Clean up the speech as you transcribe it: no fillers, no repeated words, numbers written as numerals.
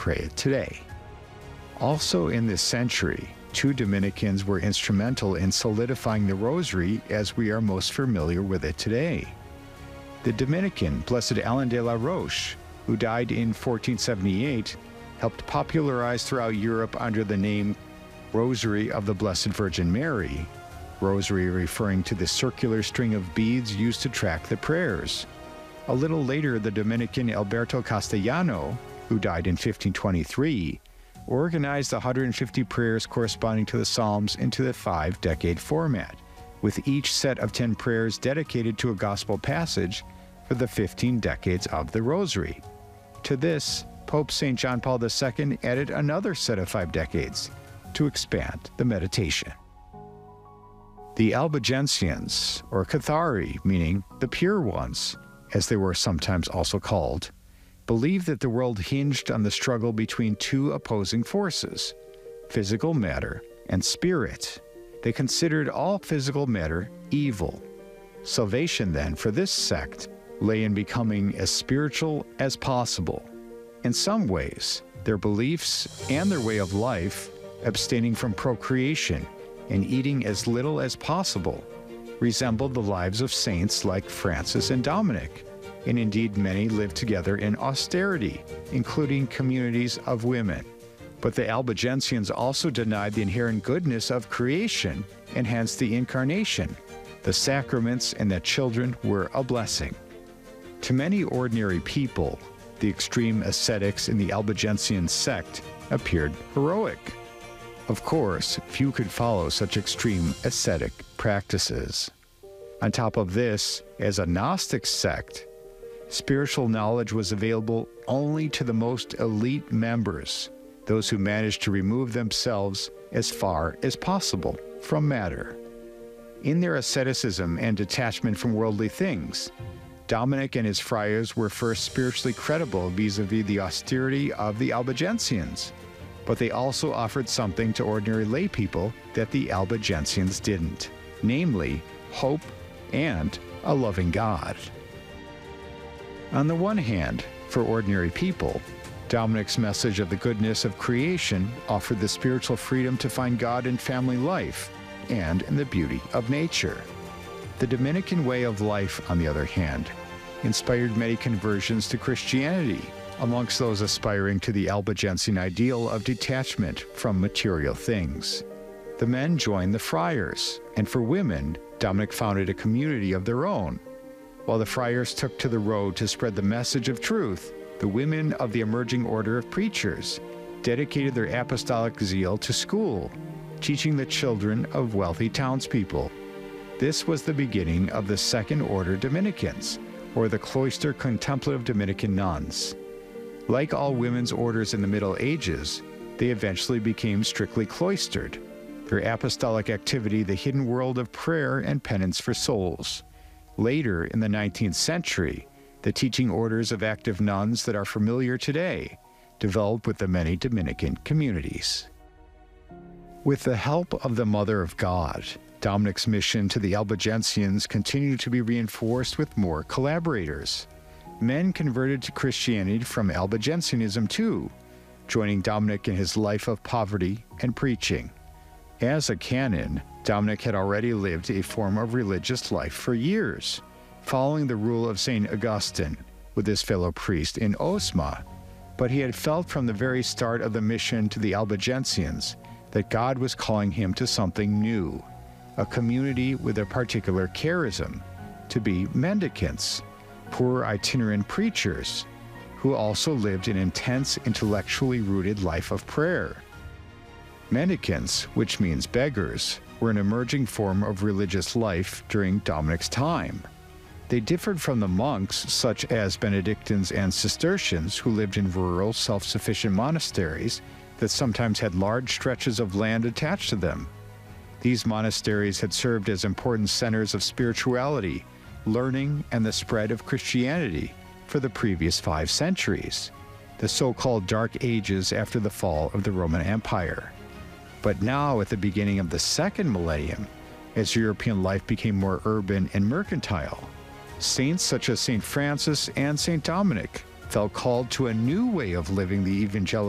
pray it today. Also in this century, two Dominicans were instrumental in solidifying the Rosary as we are most familiar with it today. The Dominican, Blessed Alain de la Roche, who died in 1478, helped popularize throughout Europe under the name Rosary of the Blessed Virgin Mary, rosary referring to the circular string of beads used to track the prayers. A little later, the Dominican Alberto Castellano, who died in 1523, organized 150 prayers corresponding to the Psalms into the 5-decade format, with each set of 10 prayers dedicated to a gospel passage for the 15 decades of the Rosary. To this, Pope St. John Paul II added another set of 5 decades to expand the meditation. The Albigensians, or Cathari, meaning the pure ones, as they were sometimes also called, believed that the world hinged on the struggle between two opposing forces, physical matter and spirit. They considered all physical matter evil. Salvation, then, for this sect lay in becoming as spiritual as possible. In some ways, their beliefs and their way of life, abstaining from procreation and eating as little as possible, resembled the lives of saints like Francis and Dominic, and indeed many lived together in austerity, including communities of women. But the Albigensians also denied the inherent goodness of creation and hence the Incarnation, the sacraments, and that children were a blessing. To many ordinary people, the extreme ascetics in the Albigensian sect appeared heroic. Of course, few could follow such extreme ascetic practices. On top of this, as a Gnostic sect, spiritual knowledge was available only to the most elite members, those who managed to remove themselves as far as possible from matter. In their asceticism and detachment from worldly things, Dominic and his friars were first spiritually credible vis-a-vis the austerity of the Albigensians, but they also offered something to ordinary lay people that the Albigensians didn't, namely hope and a loving God. On the one hand, for ordinary people, Dominic's message of the goodness of creation offered the spiritual freedom to find God in family life and in the beauty of nature. The Dominican way of life, on the other hand, inspired many conversions to Christianity amongst those aspiring to the Albigensian ideal of detachment from material things. The men joined the friars, and for women, Dominic founded a community of their own. While the friars took to the road to spread the message of truth, the women of the emerging order of preachers dedicated their apostolic zeal to school, teaching the children of wealthy townspeople. This was the beginning of the Second Order Dominicans, or the cloister contemplative Dominican nuns. Like all women's orders in the Middle Ages, they eventually became strictly cloistered, their apostolic activity the hidden world of prayer and penance for souls. Later, in the 19th century, the teaching orders of active nuns that are familiar today developed with the many Dominican communities. With the help of the Mother of God, Dominic's mission to the Albigensians continued to be reinforced with more collaborators. Men converted to Christianity from Albigensianism too, joining Dominic in his life of poverty and preaching. As a canon, Dominic had already lived a form of religious life for years, following the rule of St. Augustine with his fellow priest in Osma, but he had felt from the very start of the mission to the Albigensians that God was calling him to something new, a community with a particular charism, to be mendicants, poor itinerant preachers, who also lived an intense intellectually rooted life of prayer. Mendicants, which means beggars, were an emerging form of religious life during Dominic's time. They differed from the monks, such as Benedictines and Cistercians, who lived in rural, self-sufficient monasteries that sometimes had large stretches of land attached to them. These monasteries had served as important centers of spirituality, learning, and the spread of Christianity for the previous 5 centuries, the so-called Dark Ages after the fall of the Roman Empire. But now, at the beginning of the second millennium, as European life became more urban and mercantile, saints such as St. Francis and St. Dominic felt called to a new way of living the evangelical